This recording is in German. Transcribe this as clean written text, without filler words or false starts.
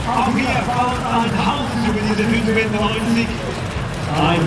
Auch hier baut ein Haus über diese 95.